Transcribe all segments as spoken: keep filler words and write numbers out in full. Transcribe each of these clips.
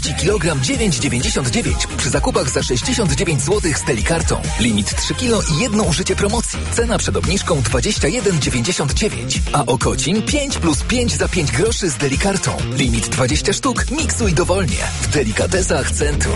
czterdzieści kilogramów dziewięć dziewięćdziesiąt dziewięć przy zakupach za sześćdziesiąt dziewięć złotych z Delikartą. Limit trzy kilogramy i jedno użycie promocji. Cena przed obniżką dwadzieścia jeden dziewięćdziesiąt dziewięć. A Okocim pięć plus pięć za pięć groszy z Delikartą. Limit dwadzieścia sztuk, miksuj dowolnie. W Delikatesach Centrum.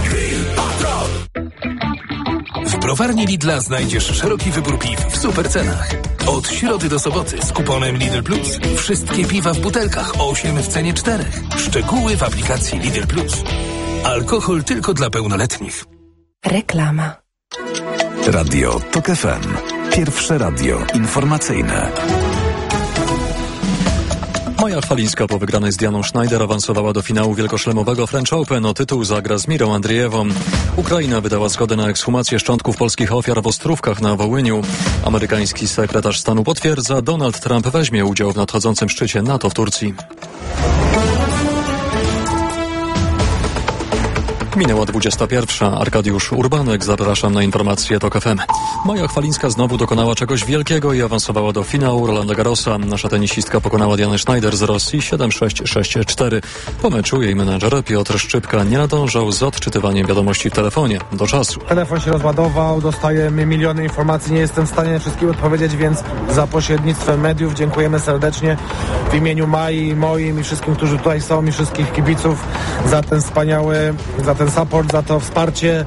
W browarni Lidla znajdziesz szeroki wybór piw w super cenach. Od środy do soboty z kuponem Lidl Plus. Wszystkie piwa w butelkach, osiem w cenie czterech. Szczegóły w aplikacji Lidl Plus. Alkohol tylko dla pełnoletnich. Reklama. Radio Tok F M. Pierwsze radio informacyjne. Maja Chwalińska po wygranej z Dianą Schneider awansowała do finału wielkoszlemowego French Open. O tytuł zagra z Mirą Andrijewą. Ukraina wydała zgodę na ekshumację szczątków polskich ofiar w Ostrówkach na Wołyniu. Amerykański sekretarz stanu potwierdza, Donald Trump weźmie udział w nadchodzącym szczycie NATO w Turcji. Minęła dwudziesta pierwsza. Arkadiusz Urbanek, zapraszam na informacje Tok F M. Maja Chwalińska znowu dokonała czegoś wielkiego i awansowała do finału Rolanda Garrosa. Nasza tenisistka pokonała Dianę Schneider z Rosji siedem sześć sześć cztery. Po meczu jej menadżer Piotr Szczypka nie nadążał z odczytywaniem wiadomości w telefonie do czasu. Telefon się rozładował, dostajemy miliony informacji, nie jestem w stanie wszystkim odpowiedzieć, więc za pośrednictwem mediów dziękujemy serdecznie w imieniu Mai, moim i wszystkim, którzy tutaj są, i wszystkich kibiców za ten wspaniały, za ten support, za to wsparcie.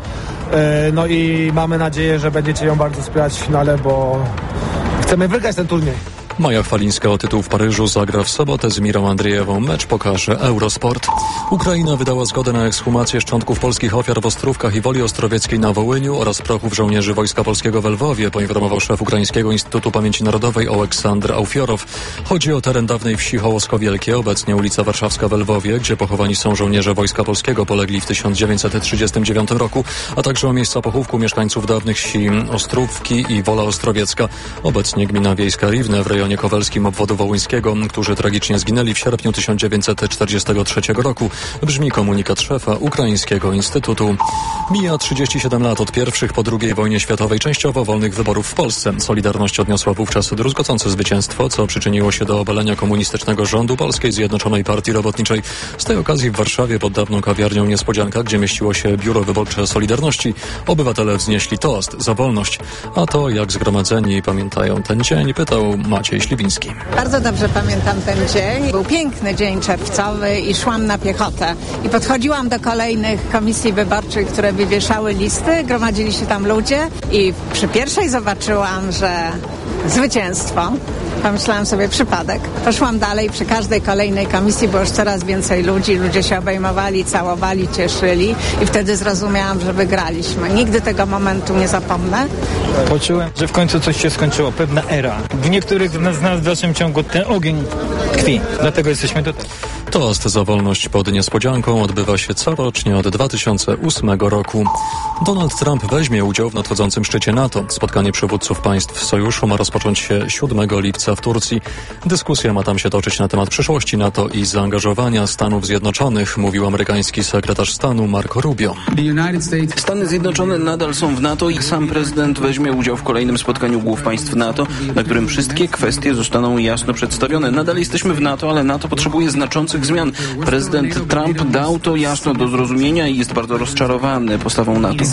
No i mamy nadzieję, że będziecie ją bardzo wspierać w finale, bo chcemy wygrać ten turniej. Maja Chwalińska o tytuł w Paryżu zagra w sobotę z Mirą Andrijewą. Mecz pokaże Eurosport. Ukraina wydała zgodę na ekshumację szczątków polskich ofiar w Ostrówkach i Woli Ostrowieckiej na Wołyniu oraz prochów żołnierzy Wojska Polskiego w Lwowie, poinformował szef Ukraińskiego Instytutu Pamięci Narodowej Oleksandr Aufiorow. Chodzi o teren dawnej wsi Hołosko Wielkie, obecnie ulica Warszawska w Lwowie, gdzie pochowani są żołnierze Wojska Polskiego polegli w tysiąc dziewięćset trzydziestym dziewiątym roku, a także o miejsca pochówku mieszkańców dawnych wsi Ostrówki i Wola Ostrowiecka, obecnie gmina wiejska Riwne w rejonie Kowelskim obwodu wołyńskiego, którzy tragicznie zginęli w sierpniu tysiąc dziewięćset czterdziestego trzeciego roku. Brzmi komunikat szefa Ukraińskiego Instytutu. Mija trzydzieści siedem lat od pierwszych po drugiej wojnie światowej częściowo wolnych wyborów w Polsce. Solidarność odniosła wówczas druzgocące zwycięstwo, co przyczyniło się do obalenia komunistycznego rządu Polskiej Zjednoczonej Partii Robotniczej. Z tej okazji w Warszawie pod dawną kawiarnią Niespodzianka, gdzie mieściło się biuro wyborcze Solidarności, obywatele wznieśli toast za wolność. A to, jak zgromadzeni pamiętają ten dzień, pytał Maciej Śliwiński. Bardzo dobrze pamiętam ten dzień. Był piękny dzień czerwcowy i szłam na piechotę. I podchodziłam do kolejnych komisji wyborczych, które wywieszały listy. Gromadzili się tam ludzie i przy pierwszej zobaczyłam, że zwycięstwo. Pomyślałam sobie, przypadek. Poszłam dalej, przy każdej kolejnej komisji było już coraz więcej ludzi. Ludzie się obejmowali, całowali, cieszyli i wtedy zrozumiałam, że wygraliśmy. Nigdy tego momentu nie zapomnę. Poczułem, że w końcu coś się skończyło, pewna era. W niektórych z nas w dalszym ciągu ten ogień tkwi. Dlatego jesteśmy tutaj. Toast za wolność pod Niespodzianką odbywa się corocznie od dwa tysiące ósmego roku. Donald Trump weźmie udział w nadchodzącym szczycie NATO. Spotkanie przywódców państw sojuszu ma rozpocząć się siódmego lipca w Turcji. Dyskusja ma tam się toczyć na temat przyszłości NATO i zaangażowania Stanów Zjednoczonych, mówił amerykański sekretarz stanu Marco Rubio. Stany Zjednoczone nadal są w NATO i sam prezydent weźmie udział w kolejnym spotkaniu głów państw NATO, na którym wszystkie kwestie zostaną jasno przedstawione. Nadal jesteśmy w NATO, ale NATO potrzebuje znaczących zmian. Prezydent Trump dał to jasno do zrozumienia i jest bardzo rozczarowany postawą NATO.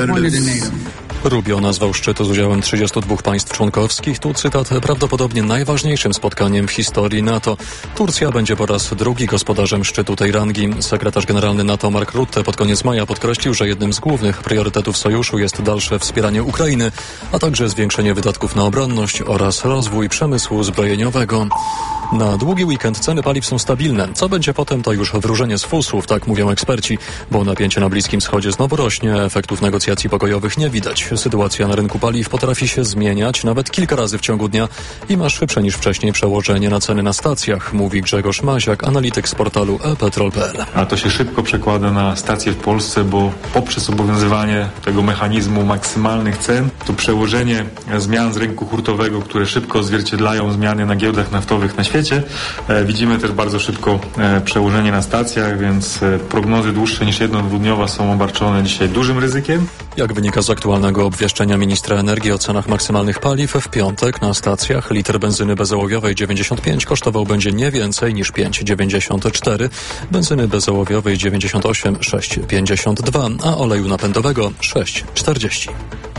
Rubio nazwał szczyt z udziałem trzydziestu dwóch państw członkowskich, tu cytat, prawdopodobnie najważniejszym spotkaniem w historii NATO. Turcja będzie po raz drugi gospodarzem szczytu tej rangi. Sekretarz generalny NATO Mark Rutte pod koniec maja podkreślił, że jednym z głównych priorytetów sojuszu jest dalsze wspieranie Ukrainy, a także zwiększenie wydatków na obronność oraz rozwój przemysłu zbrojeniowego. Na długi weekend ceny paliw są stabilne. Co będzie potem, to już wróżenie z fusów, tak mówią eksperci, bo napięcie na Bliskim Wschodzie znowu rośnie, efektów negocjacji pokojowych nie widać. Sytuacja na rynku paliw potrafi się zmieniać nawet kilka razy w ciągu dnia i ma szybsze niż wcześniej przełożenie na ceny na stacjach, mówi Grzegorz Maziak, analityk z portalu e petrol kropka p l. A to się szybko przekłada na stacje w Polsce, bo poprzez obowiązywanie tego mechanizmu maksymalnych cen, to przełożenie zmian z rynku hurtowego, które szybko odzwierciedlają zmiany na giełdach naftowych na świecie, e, widzimy też bardzo szybko e, przełożenie na stacjach, więc e, prognozy dłuższe niż jedno-dwudniowa są obarczone dzisiaj dużym ryzykiem. Jak wynika z aktualnego ostatniego obwieszczenia ministra energii o cenach maksymalnych paliw w piątek na stacjach litr benzyny bezołowiowej dziewięćdziesiąt pięć kosztował będzie nie więcej niż pięć dziewięćdziesiąt cztery, benzyny bezołowiowej dziewięćdziesiąt osiem sześć pięćdziesiąt dwa, a oleju napędowego sześć czterdzieści.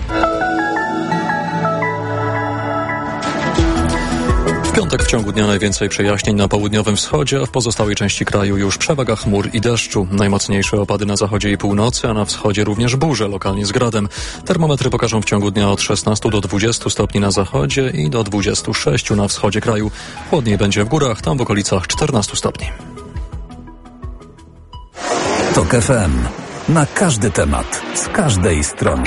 W piątek w ciągu dnia najwięcej przejaśnień na południowym wschodzie, a w pozostałej części kraju już przewaga chmur i deszczu. Najmocniejsze opady na zachodzie i północy, a na wschodzie również burze, lokalnie z gradem. Termometry pokażą w ciągu dnia od szesnastu do dwudziestu stopni na zachodzie i do dwudziestu sześciu na wschodzie kraju. Chłodniej będzie w górach, tam w okolicach czternastu stopni. TOK F M. Na każdy temat, z każdej strony.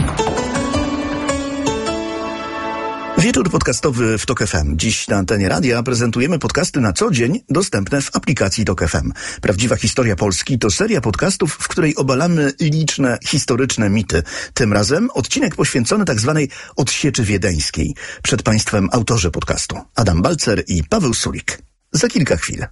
Wieczór podcastowy w TOK F M. Dziś na antenie radia prezentujemy podcasty na co dzień dostępne w aplikacji TOK F M. Prawdziwa historia Polski to seria podcastów, w której obalamy liczne historyczne mity. Tym razem odcinek poświęcony tak zwanej odsieczy wiedeńskiej. Przed Państwem autorzy podcastu Adam Balcer i Paweł Sulik. Za kilka chwil.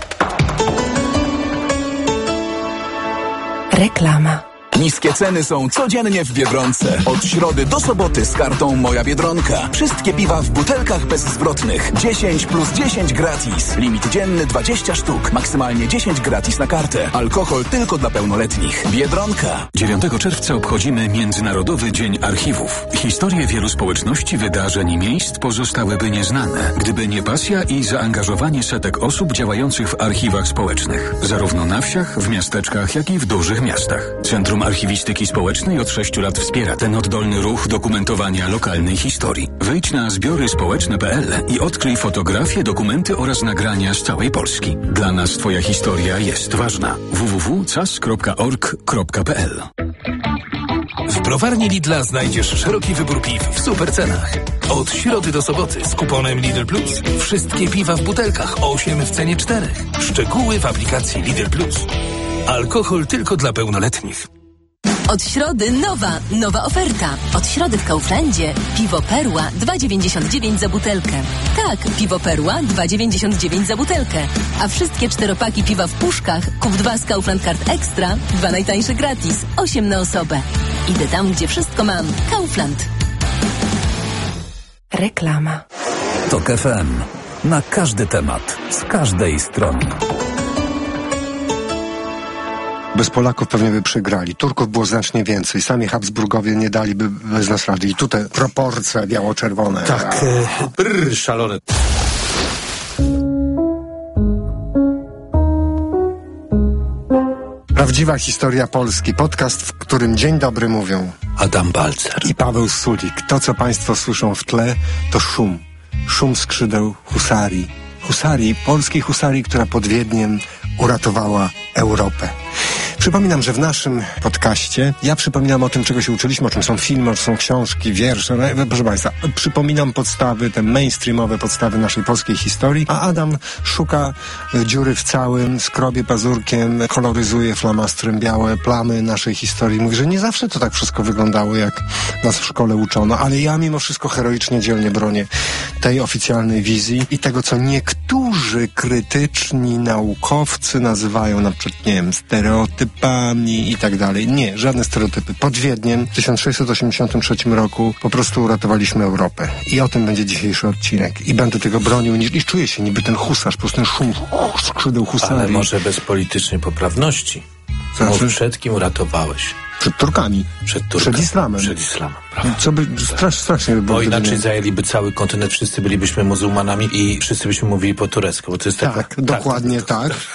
Reklama. Niskie ceny są codziennie w Biedronce. Od środy do soboty z kartą Moja Biedronka. Wszystkie piwa w butelkach bezzwrotnych. dziesięć plus dziesięć gratis. Limit dzienny dwadzieścia sztuk. Maksymalnie dziesięć gratis na kartę. Alkohol tylko dla pełnoletnich. Biedronka. dziewiątego czerwca obchodzimy Międzynarodowy Dzień Archiwów. Historie wielu społeczności, wydarzeń i miejsc pozostałyby nieznane, gdyby nie pasja i zaangażowanie setek osób działających w archiwach społecznych. Zarówno na wsiach, w miasteczkach, jak i w dużych miastach. Centrum Archiwistyki Społecznej od sześciu lat wspiera ten oddolny ruch dokumentowania lokalnej historii. Wejdź na zbiory społeczne kropka p l i odkryj fotografie, dokumenty oraz nagrania z całej Polski. Dla nas Twoja historia jest ważna. w w w kropka c a s kropka org kropka p l. W browarni Lidla znajdziesz szeroki wybór piw w super cenach. Od środy do soboty z kuponem Lidl Plus. Wszystkie piwa w butelkach, osiem w cenie czterech. Szczegóły w aplikacji Lidl Plus. Alkohol tylko dla pełnoletnich. Od środy nowa, nowa oferta. Od środy w Kauflandzie piwo Perła dwa dziewięćdziesiąt dziewięć za butelkę. Tak, piwo Perła dwa dziewięćdziesiąt dziewięć za butelkę. A wszystkie czteropaki piwa w puszkach kup dwa z Kaufland Card Extra, dwa najtańsze gratis, osiem na osobę. Idę tam, gdzie wszystko mam. Kaufland. Reklama. TOK F M. Na każdy temat, z każdej strony. Bez Polaków pewnie by przegrali. Turków było znacznie więcej. Sami Habsburgowie nie daliby bez nas rady. I tutaj proporcje biało-czerwone. Tak, e, brr, szalone. Prawdziwa historia Polski. Podcast, w którym dzień dobry mówią Adam Balcer i Paweł Sulik. To, co Państwo słyszą w tle, to szum. Szum skrzydeł husarii. Husarii, polskiej husarii, która pod Wiedniem uratowała Europę. Przypominam, że w naszym podcaście ja przypominam o tym, czego się uczyliśmy, o czym są filmy, o czym są książki, wiersze. No, proszę Państwa, przypominam podstawy, te mainstreamowe podstawy naszej polskiej historii, a Adam szuka dziury w całym, skrobie pazurkiem, koloryzuje flamastrem białe plamy naszej historii. Mówi, że nie zawsze to tak wszystko wyglądało, jak nas w szkole uczono, ale ja mimo wszystko heroicznie, dzielnie bronię tej oficjalnej wizji i tego, co niektórzy krytyczni naukowcy nazywają na przykład, nie wiem, stereotypami i tak dalej. Nie, żadne stereotypy. Pod Wiedniem w tysiąc sześćset osiemdziesiątym trzecim roku po prostu uratowaliśmy Europę. I o tym będzie dzisiejszy odcinek. I będę tego bronił i czuję się niby ten husarz, po prostu ten szum skrzydeł husarii. Ale może bez politycznej poprawności. Znaczy? Mów, przed kim uratowałeś? Przed Turkami. Przed Turkami. Przed islamem. Przed islamem, prawda? Co by strasz, strasznie by było. Bo inaczej nie... zajęliby cały kontynent, wszyscy bylibyśmy muzułmanami i wszyscy byśmy mówili po turecku, bo to jest tak. Tak, dokładnie tak. tak.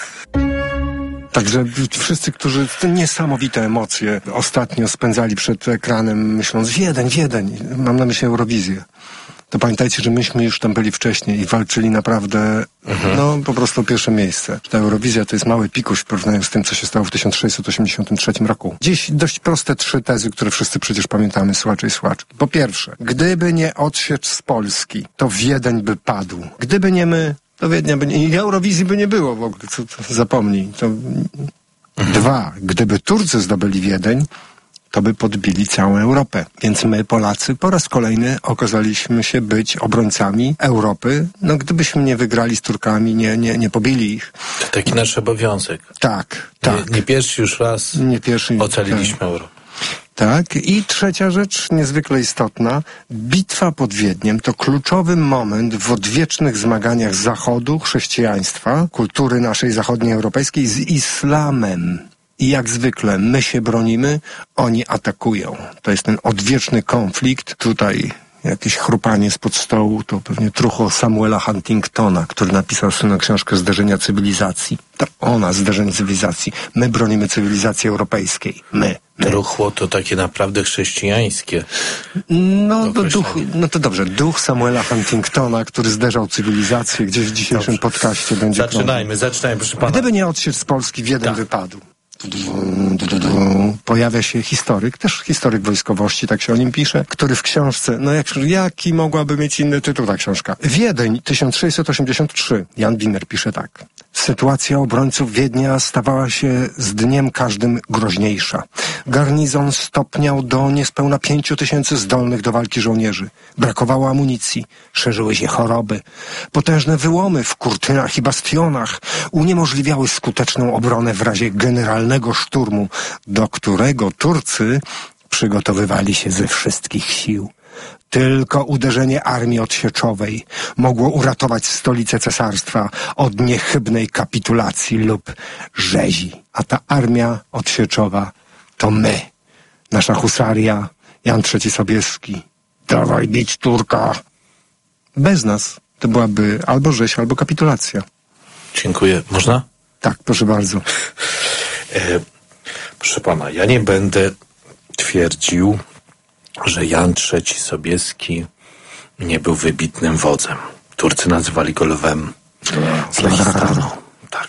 Także wszyscy, którzy te niesamowite emocje ostatnio spędzali przed ekranem, myśląc Wiedeń, Wiedeń, mam na myśli Eurowizję. To pamiętajcie, że myśmy już tam byli wcześniej i walczyli naprawdę, mhm. no po prostu pierwsze miejsce. Ta Eurowizja to jest mały pikuś w porównaniu z tym, co się stało w tysiąc sześćset osiemdziesiątym trzecim roku. Dziś dość proste trzy tezy, które wszyscy przecież pamiętamy, słuchacze i słuchaczki. Po pierwsze, gdyby nie odsiecz z Polski, to Wiedeń by padł. Gdyby nie my, to Wiednia by nie... I Eurowizji by nie było w ogóle, co, co, zapomnij. To... Mhm. Dwa, gdyby Turcy zdobyli Wiedeń, to by podbili całą Europę. Więc my, Polacy, po raz kolejny okazaliśmy się być obrońcami Europy. No, gdybyśmy nie wygrali z Turkami, nie, nie, nie pobili ich. To taki nasz obowiązek. Tak, tak. Nie, nie pierwszy już raz nie pierwszy, ocaliliśmy tak. Europę. Tak. I trzecia rzecz, niezwykle istotna. Bitwa pod Wiedniem to kluczowy moment w odwiecznych zmaganiach Zachodu, chrześcijaństwa, kultury naszej zachodnioeuropejskiej z islamem. I jak zwykle my się bronimy, oni atakują. To jest ten odwieczny konflikt. Tutaj jakieś chrupanie spod stołu, to pewnie trucho Samuela Huntingtona, który napisał słynną książkę Zderzenia cywilizacji. To ona, Zderzenie cywilizacji. My bronimy cywilizacji europejskiej. My. my. Truchło to takie naprawdę chrześcijańskie. No, to duch, no to dobrze. Duch Samuela Huntingtona, który zderzał cywilizację, gdzieś w dzisiejszym dobrze. podcaście będzie Zaczynajmy, krążył. zaczynajmy, proszę pana. Gdyby nie odsiecz z Polski w jeden tak. wypadł. Pojawia się historyk, też historyk wojskowości, tak się o nim pisze, który w książce, no jak, jaki mogłaby mieć inny tytuł ta książka? Wiedeń, tysiąc sześćset osiemdziesiąt trzy. Jan Wimmer pisze tak. Sytuacja obrońców Wiednia stawała się z dniem każdym groźniejsza. Garnizon stopniał do niespełna pięciu tysięcy zdolnych do walki żołnierzy. Brakowało amunicji, szerzyły się choroby. Potężne wyłomy w kurtynach i bastionach uniemożliwiały skuteczną obronę w razie generalnego szturmu, do którego Turcy przygotowywali się ze wszystkich sił. Tylko uderzenie armii odsieczowej mogło uratować stolicę cesarstwa od niechybnej kapitulacji lub rzezi. A ta armia odsieczowa to my, nasza husaria, Jan trzeci Sobieski. Dawaj bić Turka! Bez nas to byłaby albo rzeź, albo kapitulacja. Dziękuję. Można? Tak, proszę bardzo. E, proszę pana, ja nie będę twierdził, że Jan trzeci Sobieski nie był wybitnym wodzem. Turcy nazywali go lwem z Lechistanu. Tak.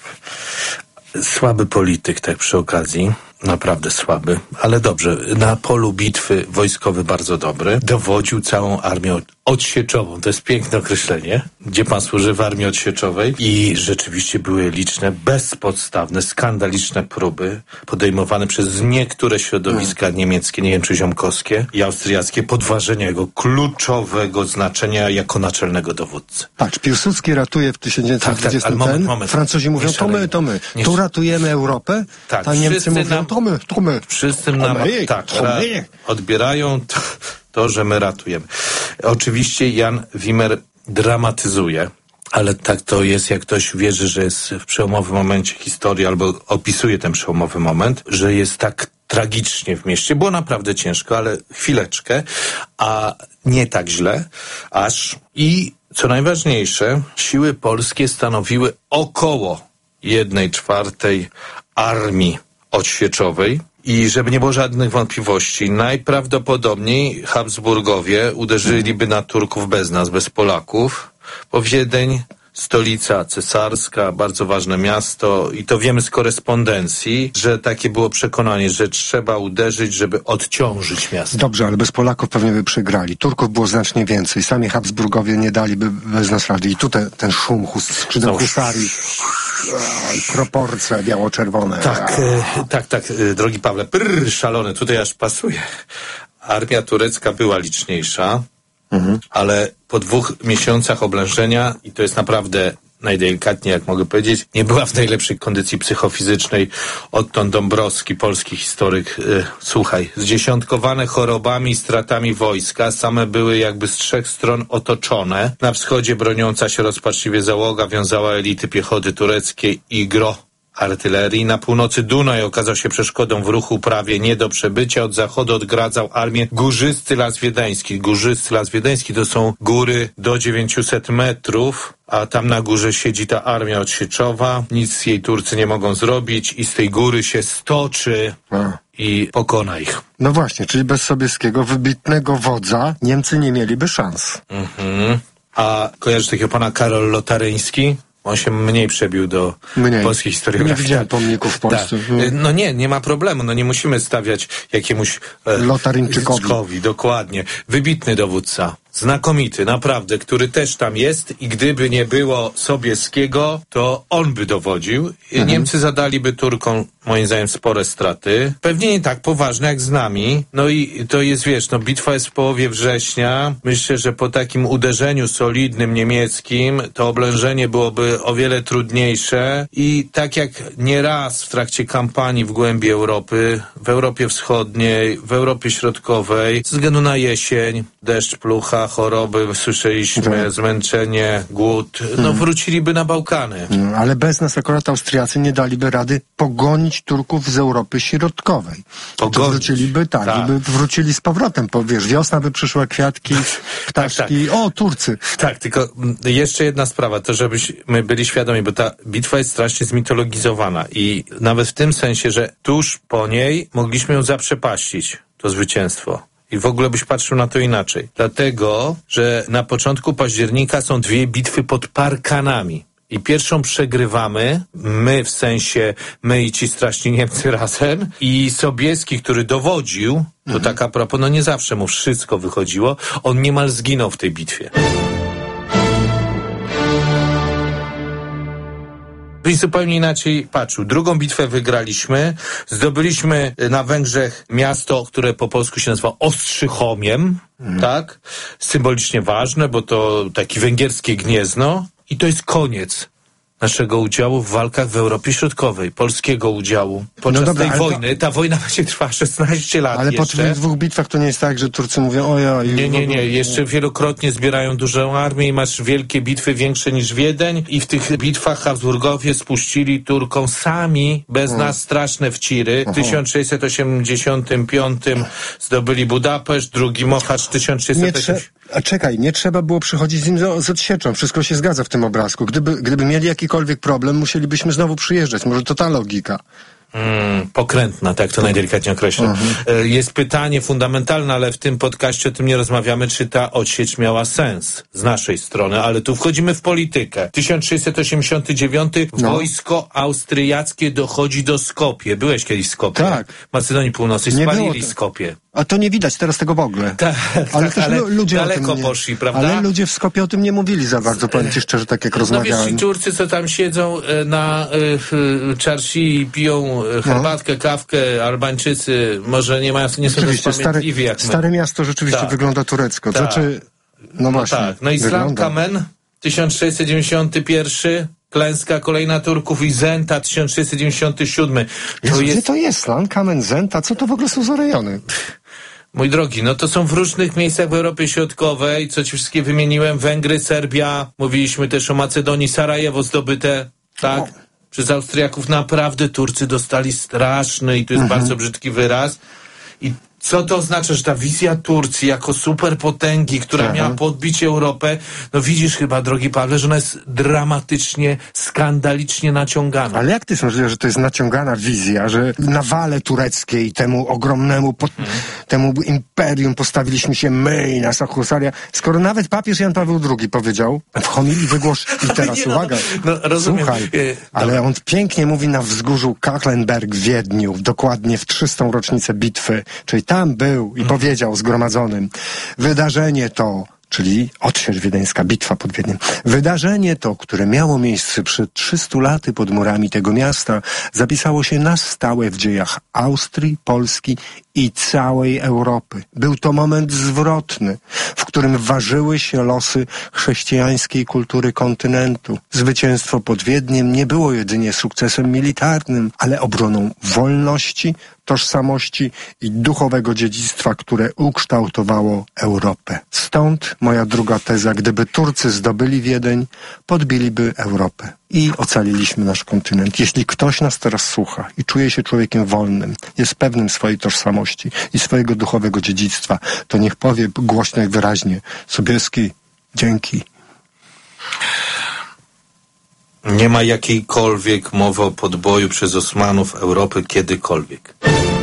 Słaby polityk, tak przy okazji. Naprawdę słaby, ale dobrze. Na polu bitwy wojskowy bardzo dobry. Dowodził całą armią odsieczową. To jest piękne określenie. Gdzie pan służy w armii odsieczowej. I rzeczywiście były liczne, bezpodstawne, skandaliczne próby podejmowane przez niektóre środowiska niemieckie, nie wiem czy ziomkowskie i austriackie, podważenia jego kluczowego znaczenia jako naczelnego dowódcy. Patrz, Piłsudski ratuje w tysiąc dziewięćset dwudziestym tak, tak, ten. Moment, Francuzi mówią, to my, to my. Nie, tu ratujemy Europę, tak, a Niemcy mówią, nam, to my, to my. Wszyscy nam tak, ra, odbierają to, to, że my ratujemy. Oczywiście Jan Wimmer dramatyzuje, ale tak to jest, jak ktoś wierzy, że jest w przełomowym momencie historii albo opisuje ten przełomowy moment, że jest tak tragicznie w mieście. Było naprawdę ciężko, ale chwileczkę, a nie tak źle, aż i co najważniejsze, siły polskie stanowiły około jednej czwartej armii odsieczowej. I żeby nie było żadnych wątpliwości, najprawdopodobniej Habsburgowie uderzyliby na Turków bez nas, bez Polaków, bo Wiedeń, stolica cesarska, bardzo ważne miasto i to wiemy z korespondencji, że takie było przekonanie, że trzeba uderzyć, żeby odciążyć miasto. Dobrze, ale bez Polaków pewnie by przegrali. Turków było znacznie więcej. Sami Habsburgowie nie daliby bez nas rady. I tutaj ten szum hus, skrzydeł husarii, proporcje biało-czerwone. Tak, e, tak, tak, e, drogi Pawle, prrr, szalony, tutaj aż pasuje. Armia turecka była liczniejsza, mhm. ale po dwóch miesiącach oblężenia, i to jest naprawdę najdelikatniej, jak mogę powiedzieć, nie była w najlepszej kondycji psychofizycznej. Odtąd Dąbrowski, polski historyk, yy, słuchaj, zdziesiątkowane chorobami i stratami wojska, same były jakby z trzech stron otoczone. Na wschodzie broniąca się rozpaczliwie załoga wiązała elity piechoty tureckiej i gro artylerii. Na północy Dunaj okazał się przeszkodą w ruchu prawie nie do przebycia. Od zachodu odgradzał armię Górzysty Las Wiedeński. Górzysty Las Wiedeński to są góry do dziewięciuset metrów, a tam na górze siedzi ta armia odsieczowa. Nic jej Turcy nie mogą zrobić i z tej góry się stoczy a. i pokona ich. No właśnie, czyli bez Sobieskiego, wybitnego wodza, Niemcy nie mieliby szans. Mhm. A kojarzysz takiego pana Karol Lotaryński? On się mniej przebił do mniej. polskiej historiografii. Nie widziałem pomników w Polsce. Tak. No nie, nie ma problemu. No nie musimy stawiać jakiemuś e, Lotaryńczykowi. Dokładnie. Wybitny dowódca. znakomity, naprawdę, który też tam jest i gdyby nie było Sobieskiego, to on by dowodził. Mhm. Niemcy zadaliby Turkom, moim zdaniem, spore straty. Pewnie nie tak poważne jak z nami. No i to jest, wiesz, no bitwa jest w połowie września. Myślę, że po takim uderzeniu solidnym niemieckim to oblężenie byłoby o wiele trudniejsze i tak jak nieraz w trakcie kampanii w głębi Europy, w Europie Wschodniej, w Europie Środkowej, ze względu na jesień, deszcz, plucha, choroby, słyszeliśmy, tak. zmęczenie, głód, no hmm. wróciliby na Bałkany. No, ale bez nas akurat Austriacy nie daliby rady pogonić Turków z Europy Środkowej. Pogonić. Wróciliby, tak, tak, żeby wrócili z powrotem, bo wiesz, wiosna by przyszła, kwiatki, ptaszki, tak, tak. o, Turcy. Tak, tylko jeszcze jedna sprawa, to żebyśmy byli świadomi, bo ta bitwa jest strasznie zmitologizowana i nawet w tym sensie, że tuż po niej mogliśmy ją zaprzepaścić, to zwycięstwo. I w ogóle byś patrzył na to inaczej. Dlatego, że na początku października są dwie bitwy pod Parkanami. I pierwszą przegrywamy, my w sensie, my i ci straszni Niemcy razem. I Sobieski, który dowodził, to mhm. tak a propos, no nie zawsze mu wszystko wychodziło, on niemal zginął w tej bitwie. Byś zupełnie inaczej patrzył. Drugą bitwę wygraliśmy. Zdobyliśmy na Węgrzech miasto, które po polsku się nazywa Ostrzychomiem, mm. tak? Symbolicznie ważne, bo to takie węgierskie Gniezno. I to jest koniec naszego udziału w walkach w Europie Środkowej, polskiego udziału. Podczas no dobra, tej wojny, to... ta wojna będzie trwała szesnaście lat Ale jeszcze. po tych dwóch bitwach to nie jest tak, że Turcy mówią ojoj. Nie, nie, nie. Jeszcze wielokrotnie zbierają dużą armię i masz wielkie bitwy, większe niż Wiedeń i w tych bitwach Habsburgowie spuścili Turkom sami, bez hmm. nas, straszne wciry. W tysiąc sześćset osiemdziesiątym piątym zdobyli Budapeszt, drugi Mohacs tysiąc sześćset osiemdziesiąty. A czekaj, nie trzeba było przychodzić z nim z, z odsieczą. Wszystko się zgadza w tym obrazku. Gdyby, gdyby mieli jakikolwiek problem, musielibyśmy znowu przyjeżdżać. Może to ta logika. Mm, pokrętna, tak to najdelikatniej określę. Mhm. Jest pytanie fundamentalne, ale w tym podcaście o tym nie rozmawiamy, czy ta odsiecz miała sens z naszej strony, ale tu wchodzimy w politykę. tysiąc sześćset osiemdziesiąty dziewiąty no. Wojsko austriackie dochodzi do Skopie. Byłeś kiedyś w Skopie? Tak. Macedonii Północnej. Spalili Skopie. A to nie widać teraz tego w ogóle. Tak, ale tak, też ale ludzie daleko o tym nie, poszli, prawda? Ale ludzie w Skopie o tym nie mówili za bardzo, powiem ci szczerze, tak jak no rozmawiałem. No wiesz, ci Turcy, co tam siedzą na y, czarsi i piją herbatkę, no. kawkę, Albańczycy, może nie mają, nie są też pamiętliwi jak my. Stare miasto rzeczywiście tak. wygląda turecko. Tak. Znaczy, no właśnie. No tak, no i Islam Kamen, tysiąc sześćset dziewięćdziesiąty pierwszy, klęska kolejna Turków i Zenta, tysiąc sześćset dziewięćdziesiąty siódmy. To Jezu, jest... Gdzie to jest? Islam Kamen, Zenta? Co to w ogóle są za rejony? Mój drogi, no to są w różnych miejscach w Europie Środkowej, co ci wszystkie wymieniłem, Węgry, Serbia, mówiliśmy też o Macedonii, Sarajewo zdobyte, tak? No. Przez Austriaków naprawdę Turcy dostali straszny, i to jest mhm. bardzo brzydki wyraz. I co to oznacza, że ta wizja Turcji jako superpotęgi, która Aha. miała podbić Europę, no widzisz chyba, drogi Pawle, że ona jest dramatycznie, skandalicznie naciągana. Ale jak ty sądzisz, że to jest naciągana wizja, że na wale tureckiej, temu ogromnemu, po, hmm. temu imperium postawiliśmy się my i nasza husaria, skoro nawet papież Jan Paweł drugi powiedział w homilii wygłosz i teraz nie, uwaga, no, no, rozumiem. Słuchaj, e, ale on pięknie mówi na wzgórzu Kahlenberg w Wiedniu, dokładnie w trzystą rocznicę bitwy, czyli tam był i hmm. powiedział zgromadzonym, wydarzenie to, czyli odsiecz wiedeńska, bitwa pod Wiedniem. Wydarzenie to, które miało miejsce przed trzystu laty pod murami tego miasta, zapisało się na stałe w dziejach Austrii, Polski i całej Europy. Był to moment zwrotny, w którym ważyły się losy chrześcijańskiej kultury kontynentu. Zwycięstwo pod Wiedniem nie było jedynie sukcesem militarnym, ale obroną wolności, tożsamości i duchowego dziedzictwa, które ukształtowało Europę. Stąd moja druga teza, gdyby Turcy zdobyli Wiedeń, podbiliby Europę i ocaliliśmy nasz kontynent. Jeśli ktoś nas teraz słucha i czuje się człowiekiem wolnym, jest pewnym swojej tożsamości i swojego duchowego dziedzictwa, to niech powie głośno i wyraźnie: Sobieski, dzięki. Nie ma jakiejkolwiek mowy o podboju przez Osmanów Europy kiedykolwiek.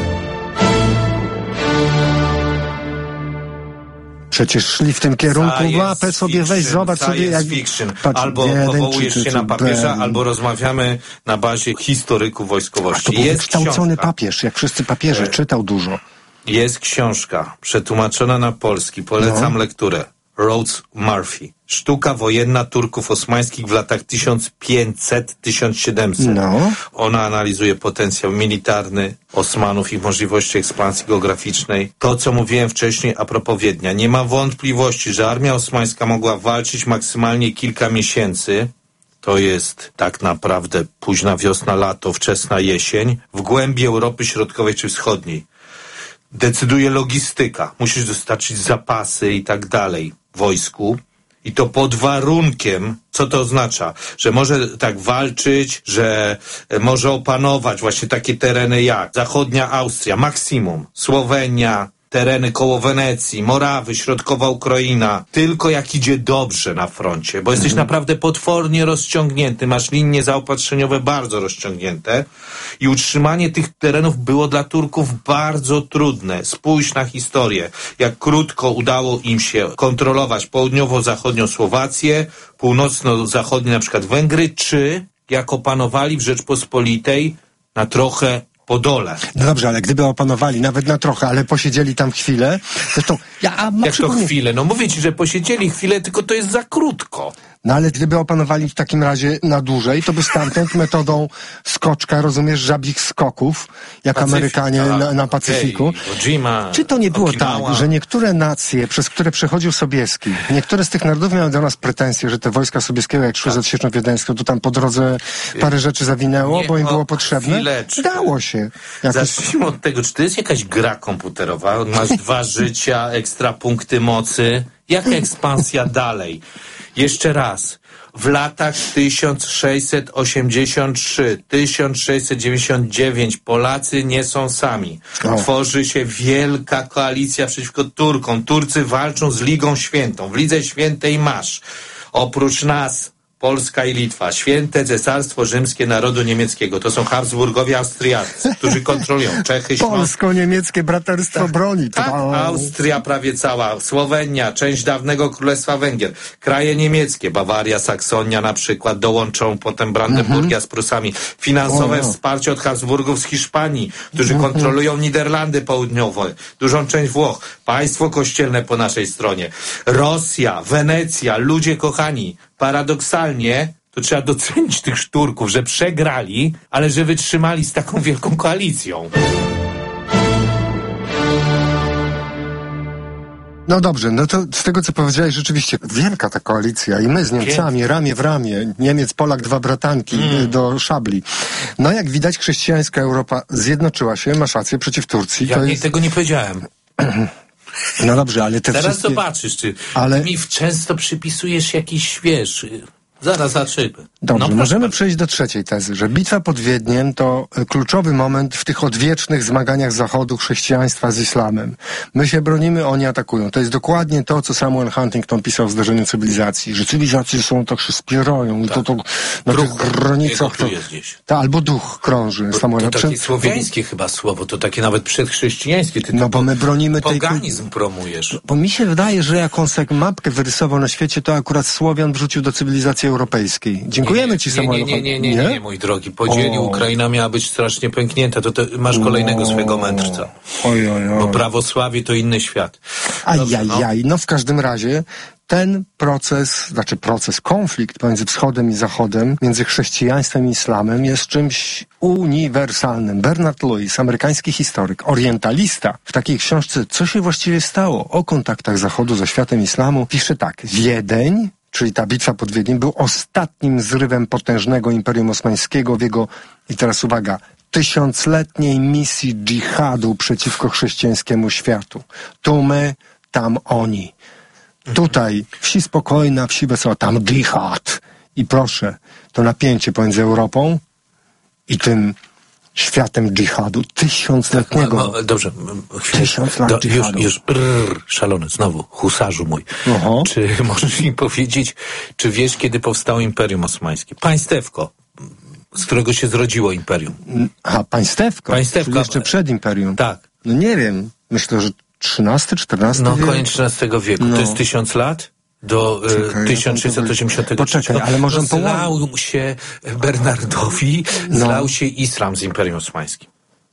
Przecież szli w tym kierunku, łapę sobie, weź, zobacz sobie jak... Patrz, albo powołujesz czy, czy, się na papieża, ben. albo rozmawiamy na bazie historyków wojskowości. A to był jest wykształcony książka. papież, jak wszyscy papieże, czytał dużo. Jest książka, przetłumaczona na polski, polecam no. lekturę. Rhodes Murphy. Sztuka wojenna Turków osmańskich w latach tysiąc pięćset do tysiąc siedemset. No. Ona analizuje potencjał militarny Osmanów i możliwości ekspansji geograficznej. To, co mówiłem wcześniej a propos Wiednia. Nie ma wątpliwości, że armia osmańska mogła walczyć maksymalnie kilka miesięcy. To jest tak naprawdę późna wiosna, lato, wczesna jesień, w głębi Europy Środkowej czy Wschodniej. Decyduje logistyka. Musisz dostarczyć zapasy i tak dalej wojsku. I to pod warunkiem, co to oznacza? Że może tak walczyć, że może opanować właśnie takie tereny jak zachodnia Austria, maksimum, Słowenia, tereny koło Wenecji, Morawy, środkowa Ukraina. Tylko jak idzie dobrze na froncie, bo jesteś mhm. naprawdę potwornie rozciągnięty, masz linie zaopatrzeniowe bardzo rozciągnięte i utrzymanie tych terenów było dla Turków bardzo trudne. Spójrz na historię, jak krótko udało im się kontrolować południowo-zachodnią Słowację, północno-zachodnie na przykład Węgry, czy jak opanowali w Rzeczpospolitej na trochę Podole. No dobrze, ale gdyby opanowali nawet na trochę, ale posiedzieli tam chwilę, zresztą ja a Jak to chwilę? No mówię ci, że posiedzieli chwilę, tylko to jest za krótko. No ale gdyby opanowali w takim razie na dłużej, to by stamtąd metodą skoczka, rozumiesz, żabich skoków, jak Pacyfik, Amerykanie tak, na, na Pacyfiku. Okay. Ojima, Czy to nie było Okinawa. tak, że niektóre nacje, przez które przechodził Sobieski, niektóre z tych narodów miały do nas pretensje, że te wojska Sobieskiego, jak szły tak. za Odsieczą Wiedeńską, to tam po drodze parę rzeczy zawinęło, nie, bo im było potrzebne? Chwileczkę. Dało się. Jakoś... Zacznijmy od tego, czy to jest jakaś gra komputerowa? Masz dwa życia, ekstra punkty mocy. Jaka ekspansja dalej? Jeszcze raz. W latach tysiąc sześćset osiemdziesiąt trzy do tysiąc sześćset dziewięćdziesiąt dziewięć Polacy nie są sami. O. Tworzy się wielka koalicja przeciwko Turkom. Turcy walczą z Ligą Świętą. W Lidze Świętej masz oprócz nas Polska i Litwa, święte Cesarstwo Rzymskie Narodu Niemieckiego. To są Habsburgowie Austriacy, którzy kontrolują Czechy, Śląsk. Polsko-niemieckie braterstwo tak, broni. Tak, Austria prawie cała, Słowenia, część dawnego Królestwa Węgier, kraje niemieckie, Bawaria, Saksonia na przykład, dołączą potem Brandenburgia mm-hmm. z Prusami. Finansowe o, no. wsparcie od Habsburgów z Hiszpanii, którzy mm-hmm. kontrolują Niderlandy Południowe, dużą część Włoch, państwo kościelne po naszej stronie, Rosja, Wenecja, ludzie kochani, paradoksalnie to trzeba docenić tych Turków, że przegrali, ale że wytrzymali z taką wielką koalicją. No dobrze, no to z tego, co powiedziałeś, rzeczywiście wielka ta koalicja i my z Niemcami, ramię w ramię, Niemiec, Polak, dwa bratanki mm. do szabli. No jak widać, chrześcijańska Europa zjednoczyła się, masz rację, przeciw Turcji. Ja to nie, jest... tego nie powiedziałem. No dobrze, ale te Teraz wszystkie... zobaczysz, czy ale... mi często przypisujesz jakiś, wiesz... Zaraz zaczynamy. Dobrze, no, możemy przejść do trzeciej tezy, że bitwa pod Wiedniem to kluczowy moment w tych odwiecznych zmaganiach Zachodu chrześcijaństwa z islamem. My się bronimy, oni atakują. To jest dokładnie to, co Samuel Huntington pisał w Zdarzeniu Cywilizacji, że cywilizacje są tak się spierają tak. i to, to na Druh, tych granicach... To, ta, albo duch krąży. To, to takie słowiańskie chyba słowo, to takie nawet przedchrześcijańskie. Ty no bo my bronimy tej... Poganizm tej... promujesz. Bo mi się wydaje, że jak on sobie mapkę wyrysował na świecie, to akurat Słowian wrzucił do cywilizacji europejskiej. Dziękujemy nie, ci, nie, Samuel. Nie, nie, nie, nie, nie, nie, mój drogi. Podzielił, Ukraina miała być strasznie pęknięta. To, to masz kolejnego o, swojego mędrca. Oj, oj, oj. Bo prawosławie to inny świat. Ajajaj, no. no w każdym razie ten proces, znaczy proces, konflikt pomiędzy Wschodem i Zachodem, między chrześcijaństwem i islamem jest czymś uniwersalnym. Bernard Lewis, amerykański historyk, orientalista, w takiej książce Co się właściwie stało? O kontaktach Zachodu ze światem islamu, pisze tak. Wiedeń, czyli ta bitwa pod Wiedniem, był ostatnim zrywem potężnego Imperium Osmańskiego w jego, i teraz uwaga, tysiącletniej misji dżihadu przeciwko chrześcijańskiemu światu. Tu my, tam oni. Tutaj wsi spokojna, wsi wesoła, tam dżihad. I proszę, to napięcie pomiędzy Europą i tym światem dżihadu, tysiącletniego. Tak, no, dobrze, chwilę. Tysiąc lat Do, dżihadu. Już, już brrr, szalony, znowu, husarzu mój. Oho. Czy możesz mi powiedzieć, czy wiesz, kiedy powstało Imperium Osmańskie? Państewko, z którego się zrodziło Imperium. A, państewko? Państewko. Czyli jeszcze przed Imperium? Tak. No nie wiem, myślę, że trzynasty, czternasty No, wiek? koniec trzynastego wieku. No. To jest tysiąc lat? Do Czekaj, tysiąc sześćset osiemdziesiątego trzeciego. Poczekaj, ale może zlał się Bernardowi, no. zlał się islam z Imperium Osmańskim.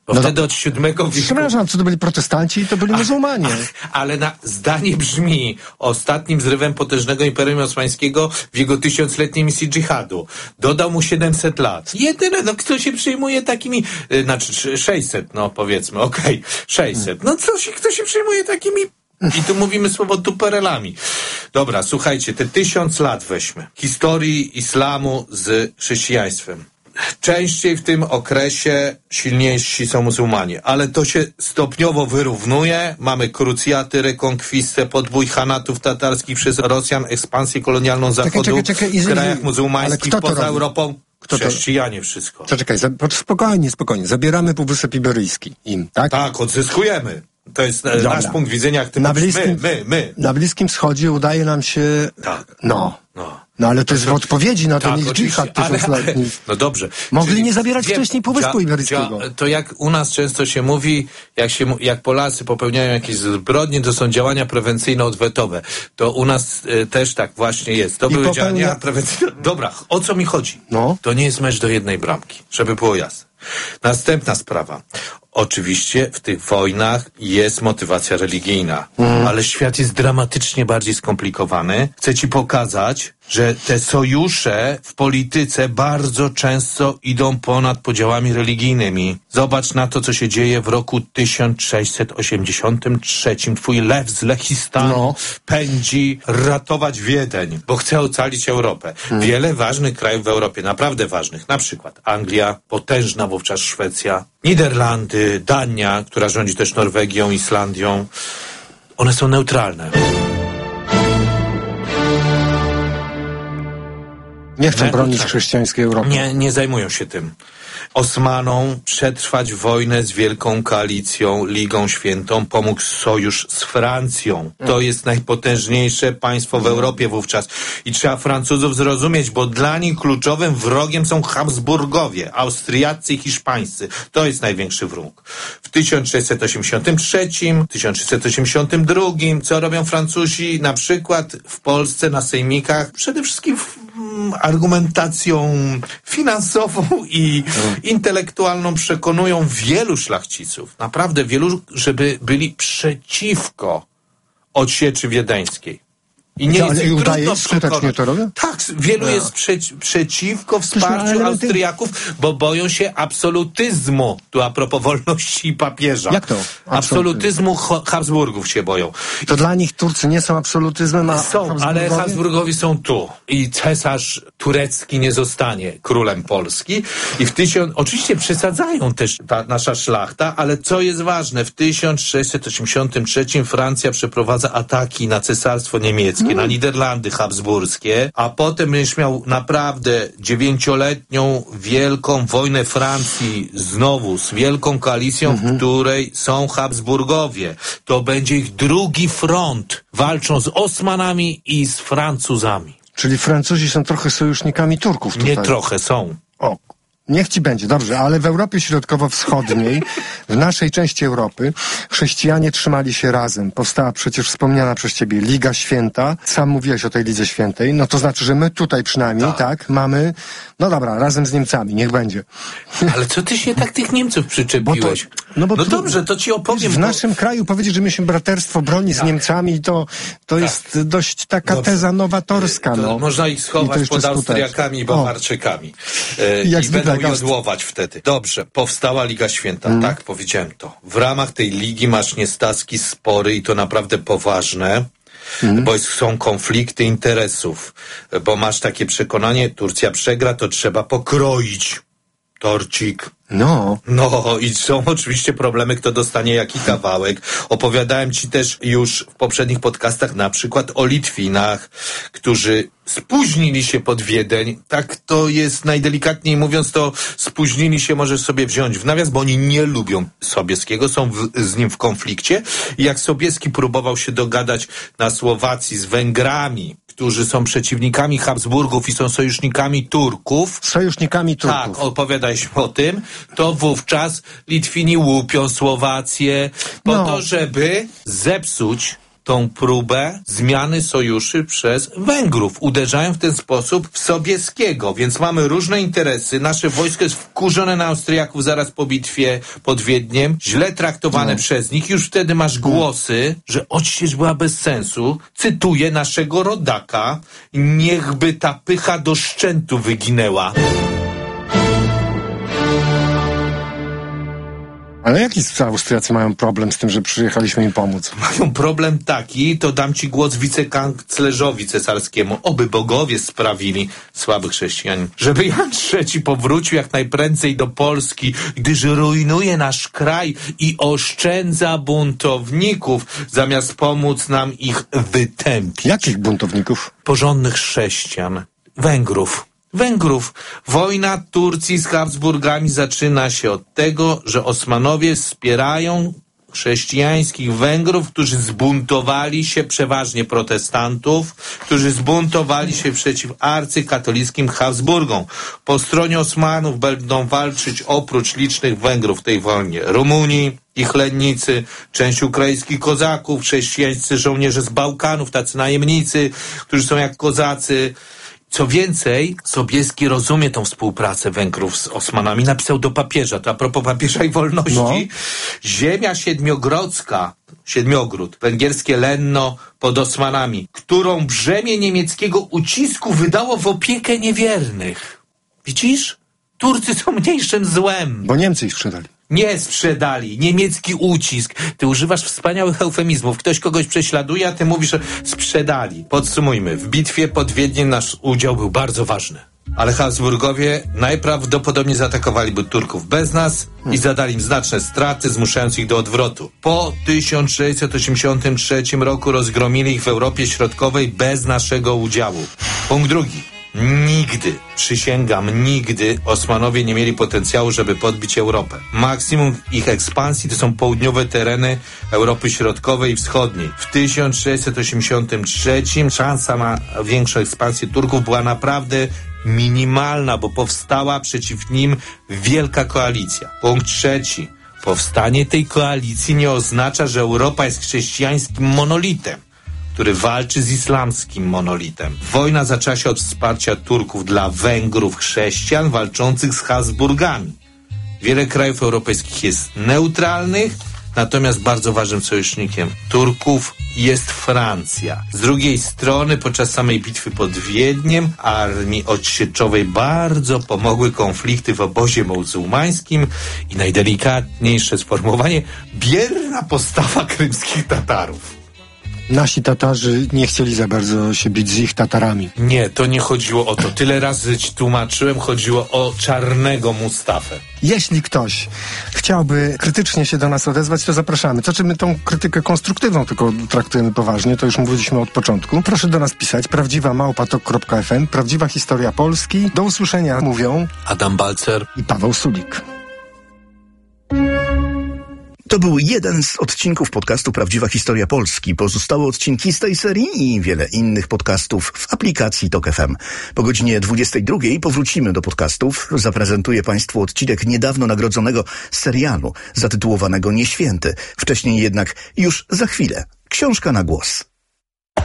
Bo no wtedy do... od siódmego wieku... Przepraszam, co to byli protestanci i to byli muzułmanie. Ale na zdanie brzmi ostatnim zrywem potężnego Imperium Osmańskiego w jego tysiącletniej misji dżihadu. Dodał mu siedemset lat. Jedyne, no kto się przyjmuje takimi... Yy, znaczy sześćset, no powiedzmy, okej, okay, sześćset. No co się, kto się przyjmuje takimi... I tu mówimy słowo duperelami. Dobra, słuchajcie, te tysiąc lat weźmy. Historii islamu z chrześcijaństwem. Częściej w tym okresie silniejsi są muzułmanie, ale to się stopniowo wyrównuje. Mamy krucjaty, rekonkwistę, podbój hanatów tatarskich przez Rosjan, ekspansję kolonialną Zachodu czekaj, czekaj, czekaj, w krajach muzułmańskich poza robi? Europą. Kto Chrześcijanie wszystko. To czekaj, za, spokojnie, spokojnie. Zabieramy Półwysep Iberyjski im, tak? Tak, odzyskujemy. To jest Dobra. nasz punkt widzenia, jak ty na mówisz, bliskim, my, my, my. Na Bliskim Wschodzie udaje nam się... Tak. No. No. No ale to jest w odpowiedzi na ten tak, ich dżihad tysiącletni. No dobrze. Mogli Czyli nie zabierać wiem, wcześniej Półwyspu Iberyjskiego. To jak u nas często się mówi, jak, się, jak Polacy popełniają jakieś zbrodnie, to są działania prewencyjno-odwetowe. To u nas y, też tak właśnie jest. To I były popełnia... działania prewencyjno... Dobra, o co mi chodzi? No. To nie jest mecz do jednej bramki, żeby było jasne. Następna sprawa. Oczywiście w tych wojnach jest motywacja religijna, mm. ale świat jest dramatycznie bardziej skomplikowany. Chcę ci pokazać, że te sojusze w polityce bardzo często idą ponad podziałami religijnymi. Zobacz na to, co się dzieje w roku tysiąc sześćset osiemdziesiątym trzecim. Twój lew z Lechistanu no. pędzi ratować Wiedeń, bo chce ocalić Europę. Mm. Wiele ważnych krajów w Europie, naprawdę ważnych, na przykład Anglia, potężna wówczas Szwecja, Niderlandy, Dania, która rządzi też Norwegią, Islandią, one są neutralne. Nie chcą bronić chrześcijańskiej Europy. Nie, nie zajmują się tym. Osmanom przetrwać wojnę z Wielką Koalicją, Ligą Świętą pomógł sojusz z Francją. To jest najpotężniejsze państwo w Europie wówczas. I trzeba Francuzów zrozumieć, bo dla nich kluczowym wrogiem są Habsburgowie, Austriacy i Hiszpańscy. To jest największy wróg. W tysiąc sześćset osiemdziesiątym trzecim, tysiąc sześćset osiemdziesiątym drugim, co robią Francuzi na przykład w Polsce na sejmikach? Przede wszystkim w, mm, argumentacją finansową i intelektualną przekonują wielu szlachciców, naprawdę wielu, żeby byli przeciwko odsieczy wiedeńskiej. I nie ale jest udaje trudno skutecznie to robią? Tak, wielu no. jest prze, przeciwko wsparciu Austriaków, bo boją się absolutyzmu. Tu a propos wolności papieża. Jak to? Absolutyzmu Habsburgów się boją. To dla nich Turcy nie są absolutyzmem, a są, ale Habsburgowie są tu. I cesarz turecki nie zostanie królem Polski. I w tysiąc... Oczywiście przesadzają też ta nasza szlachta, ale co jest ważne, w tysiąc sześćset osiemdziesiątym trzecim Francja przeprowadza ataki na cesarstwo niemieckie, na Niderlandy habsburskie, a potem będziesz miał naprawdę dziewięcioletnią wielką wojnę Francji znowu z Wielką Koalicją, mhm. w której są Habsburgowie. To będzie ich drugi front. Walczą z Osmanami i z Francuzami. Czyli Francuzi są trochę sojusznikami Turków tutaj. Nie trochę, są. O. Niech ci będzie, dobrze, ale w Europie Środkowo-Wschodniej, w naszej części Europy, chrześcijanie trzymali się razem. Powstała przecież wspomniana przez ciebie Liga Święta. Sam mówiłeś o tej Lidze Świętej. No to znaczy, że my tutaj przynajmniej, tak, tak mamy, no dobra, razem z Niemcami, niech będzie. Ale co ty się tak tych Niemców przyczepiłeś? Bo to, no bo no tu, dobrze, to ci opowiem. W bo... naszym kraju powiedzieć, że mieliśmy braterstwo broni tak. z Niemcami, to, to tak. jest dość taka dobrze. teza nowatorska. To no. Można ich schować pod Austriakami i Bawarczykami. E, I jak i będą jodłować wtedy. Dobrze, powstała Liga Święta, mm. tak, powiedziałem to. W ramach tej ligi masz niestacki spory i to naprawdę poważne, mm. bo są konflikty interesów, bo masz takie przekonanie, Turcja przegra, to trzeba pokroić torcik. No. No i są oczywiście problemy, kto dostanie jaki kawałek. Opowiadałem ci też już w poprzednich podcastach na przykład o Litwinach, którzy spóźnili się pod Wiedeń. Tak to jest najdelikatniej mówiąc, to spóźnili się możesz sobie wziąć w nawias, bo oni nie lubią Sobieskiego, są w, z nim w konflikcie. I jak Sobieski próbował się dogadać na Słowacji z Węgrami, którzy są przeciwnikami Habsburgów i są sojusznikami Turków. Sojusznikami Turków. Tak, opowiadaliśmy o tym. To wówczas Litwini łupią Słowację po no. to, żeby zepsuć tą próbę zmiany sojuszy przez Węgrów. Uderzają w ten sposób w Sobieskiego, więc mamy różne interesy. Nasze wojsko jest wkurzone na Austriaków zaraz po bitwie pod Wiedniem, źle traktowane no. przez nich. Już wtedy masz głosy, że odsiecz była bez sensu. Cytuję naszego rodaka: niechby ta pycha do szczętu wyginęła. Ale jaki Austriacy mają problem z tym, że przyjechaliśmy im pomóc? Mają problem taki, to dam ci głos wicekanclerzowi cesarskiemu. Oby bogowie sprawili, słaby chrześcijanin, żeby Jan trzeci powrócił jak najprędzej do Polski, gdyż rujnuje nasz kraj i oszczędza buntowników, zamiast pomóc nam ich wytępić. Jakich buntowników? Porządnych chrześcijan. Węgrów. Węgrów. Wojna Turcji z Habsburgami zaczyna się od tego, że Osmanowie wspierają chrześcijańskich Węgrów, którzy zbuntowali się, przeważnie protestantów, którzy zbuntowali się przeciw arcykatolickim Habsburgom. Po stronie Osmanów będą walczyć oprócz licznych Węgrów w tej wojnie Rumuni, ich lennicy, część ukraińskich kozaków, chrześcijańscy żołnierze z Bałkanów, tacy najemnicy, którzy są jak kozacy. Co więcej, Sobieski rozumie tą współpracę Węgrów z Osmanami. Napisał do papieża, to a propos papieża i wolności. No. Ziemia siedmiogrodzka, Siedmiogród, węgierskie Lenno pod Osmanami, którą brzemię niemieckiego ucisku wydało w opiekę niewiernych. Widzisz? Turcy są mniejszym złem. Bo Niemcy ich sprzedali. Nie sprzedali. Niemiecki ucisk. Ty używasz wspaniałych eufemizmów. Ktoś kogoś prześladuje, a ty mówisz, że sprzedali. Podsumujmy. W bitwie pod Wiedniem nasz udział był bardzo ważny. Ale Habsburgowie najprawdopodobniej zaatakowaliby Turków bez nas i zadali im znaczne straty, zmuszając ich do odwrotu. Po tysiąc sześćset osiemdziesiątym trzecim roku rozgromili ich w Europie Środkowej bez naszego udziału. Punkt drugi. Nigdy, przysięgam, nigdy Osmanowie nie mieli potencjału, żeby podbić Europę. Maksimum ich ekspansji to są południowe tereny Europy Środkowej i Wschodniej. W tysiąc sześćset osiemdziesiątym trzecim szansa na większą ekspansję Turków była naprawdę minimalna, bo powstała przeciw nim wielka koalicja. Punkt trzeci. Powstanie tej koalicji nie oznacza, że Europa jest chrześcijańskim monolitem, który walczy z islamskim monolitem. Wojna zaczęła się od wsparcia Turków dla Węgrów chrześcijan walczących z Habsburgami. Wiele krajów europejskich jest neutralnych, natomiast bardzo ważnym sojusznikiem Turków jest Francja. Z drugiej strony, podczas samej bitwy pod Wiedniem, armii odsieczowej bardzo pomogły konflikty w obozie muzułmańskim i najdelikatniejsze sformułowanie, bierna postawa krymskich Tatarów. Nasi Tatarzy nie chcieli za bardzo się bić z ich Tatarami. Nie, to nie chodziło o to. Tyle razy ci tłumaczyłem, chodziło o czarnego Mustafę. Jeśli ktoś chciałby krytycznie się do nas odezwać, to zapraszamy. To czy my tą krytykę konstruktywną tylko traktujemy poważnie, to już mówiliśmy od początku. Proszę do nas pisać. prawdziwa małpa tok kropka f m. Prawdziwa historia Polski. Do usłyszenia mówią Adam Balcer i Paweł Sulik. To był jeden z odcinków podcastu Prawdziwa Historia Polski. Pozostałe odcinki z tej serii i wiele innych podcastów w aplikacji Tok F M. Po godzinie dwudziestej drugiej powrócimy do podcastów. Zaprezentuję Państwu odcinek niedawno nagrodzonego serialu zatytułowanego Nieświęty. Wcześniej jednak już za chwilę książka na głos.